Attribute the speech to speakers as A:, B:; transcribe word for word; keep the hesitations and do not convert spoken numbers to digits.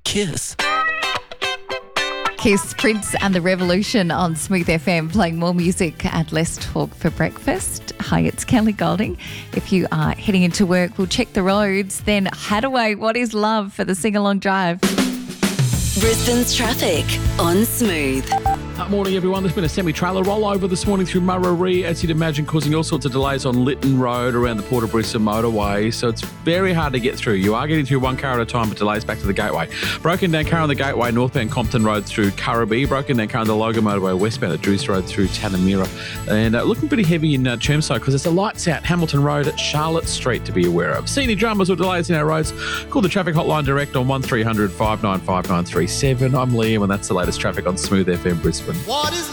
A: Kiss.
B: Kiss, Prince and the Revolution on Smooth F M, playing more music at Let's Talk for breakfast. Hi, it's Kelly Golding. If you are heading into work, we'll check the roads. Then Hadaway, What Is Love for the sing-along drive.
C: Brisbane's traffic on Smooth.
D: Uh, morning, everyone. There's been a semi-trailer rollover this morning through Murray, as you'd imagine, causing all sorts of delays on Lytton Road around the Port of Brisbane motorway. So it's very hard to get through. You are getting through one car at a time, but delays back to the Gateway. Broken down car on the Gateway, northbound Compton Road through Currabee. Broken down car on the Logan motorway, westbound at Drews Road through Tanamira. And uh, looking pretty heavy in uh, Chermside because there's a lights out Hamilton Road at Charlotte Street to be aware of. See any dramas or delays in our roads? Call the traffic hotline direct on one three hundred five nine five nine three seven. I'm Liam, and that's the latest traffic on Smooth F M Brisbane.
A: What is